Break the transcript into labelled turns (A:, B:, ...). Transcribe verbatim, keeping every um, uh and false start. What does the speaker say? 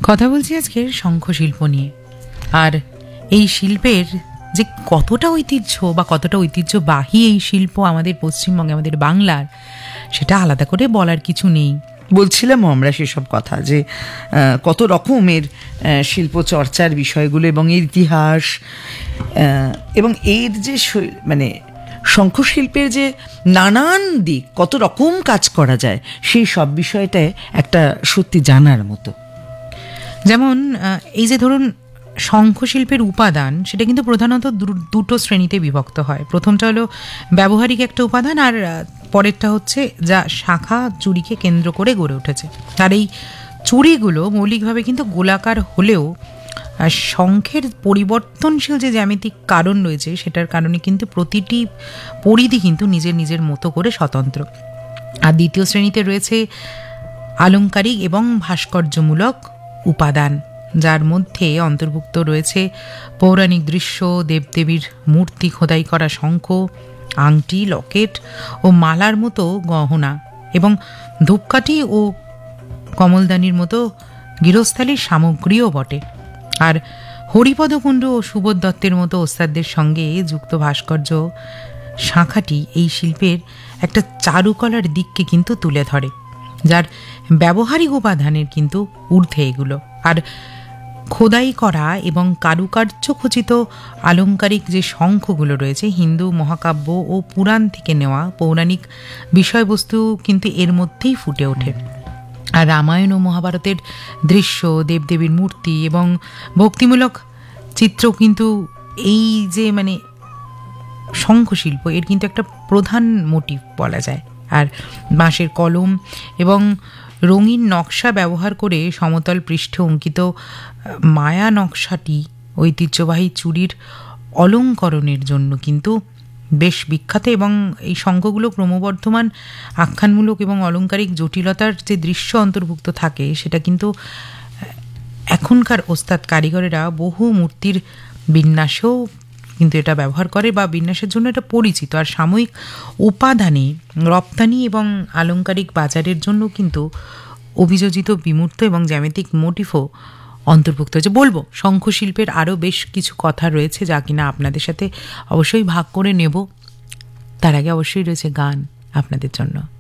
A: কথা বলছি আজকে শঙ্খশিল্প নিয়ে। আর এই শিল্পের যে কতটা ঐতিহ্য বা কতটা ঐতিহ্যবাহী এই শিল্প আমাদের পশ্চিমবঙ্গে, আমাদের বাংলার, সেটা আলাদা করে বলার কিছু নেই।
B: বলছিলাম আমরা সেসব কথা যে কত রকমের শিল্প চর্চার বিষয়গুলো এবং এর ইতিহাস এবং এর যে মানে শঙ্খশিল্পের যে নানান দিক, কত রকম কাজ করা যায়, সেই সব বিষয়টায় একটা সত্যি জানার মতো।
A: যেমন এই যে ধরুন শঙ্খশিল্পের উপাদান, সেটা কিন্তু প্রধানত দুটো শ্রেণীতে বিভক্ত হয়। প্রথমটা হলো ব্যবহারিক একটা উপাদান, আর পরেরটা হচ্ছে যা শাখা চুড়িকে কেন্দ্র করে গড়ে উঠেছে। আর এই চুড়িগুলো মৌলিকভাবে কিন্তু গোলাকার হলেও শঙ্খের পরিবর্তনশীল যে জ্যামিতিক কারণ রয়েছে, সেটার কারণে কিন্তু প্রতিটি পরিধি কিন্তু নিজের নিজের মতো করে স্বতন্ত্র। আর দ্বিতীয় শ্রেণীতে রয়েছে আলংকারিক এবং ভাস্কর্যমূলক উপাদান, যার মধ্যে অন্তর্ভুক্ত রয়েছে পৌরাণিক দৃশ্য, দেবদেবীর মূর্তি খোদাই করা শঙ্খ, আংটি, লকেট ও মালার মতো গহনা, এবং ধূপকাঠি ও কমলদানির মতো গৃহস্থালির সামগ্রীও বটে। আর হরিপদ কুণ্ডু ও সুবোধ দত্তের মতো ওস্তাদদের সঙ্গে যুক্ত ভাস্কর্য শাখাটি এই শিল্পের একটা চারুকলার দিককে কিন্তু তুলে ধরে, যার ব্যবহারিক উপাদানের কিন্তু ঊর্ধ্বে এগুলো। আর খোদাই করা এবং কারুকার্য খচিত আলংকারিক যে শঙ্খগুলো রয়েছে, হিন্দু মহাকাব্য ও পুরাণ থেকে নেওয়া পৌরাণিক বিষয়বস্তু কিন্তু এর মধ্যেই ফুটে ওঠে। আর রামায়ণ ও মহাভারতের দৃশ্য, দেবদেবীর মূর্তি এবং ভক্তিমূলক চিত্র কিন্তু এই যে মানে শঙ্খশিল্প, এর কিন্তু একটা প্রধান মোটিভ বলা যায়। আর বাঁশের কলম এবং রঙিন নকশা ব্যবহার করে সমতল পৃষ্ঠে অঙ্কিত মায়া নকশাটি ঐতিহ্যবাহী চুড়ির অলঙ্করণের জন্য কিন্তু বেশ বিখ্যাত। এবং এই শঙ্খগুলো ক্রমবর্ধমান আখ্যানমূলক এবং অলংকারিক জটিলতার যে দৃশ্য অন্তর্ভুক্ত থাকে, সেটা কিন্তু এখনকার ওস্তাদ কারিগরেরা বহু মূর্তির বিন্যাসেও কিন্তু এটা ব্যবহার করে বা বিন্যাসের জন্য এটা পরিচিত। আর সাময়িক উপাদানে রপ্তানি এবং আলংকারিক বাজারের জন্য কিন্তু অভিযোজিত বিমূর্ত এবং জ্যামিতিক মোটিফও অন্তর্ভুক্ত হয়েছে। বলবো শঙ্খশিল্পের আরও বেশ কিছু কথা রয়েছে, যা কিনা আপনাদের সাথে অবশ্যই ভাগ করে নেব। তার আগে অবশ্যই রয়েছে গান আপনাদের জন্য।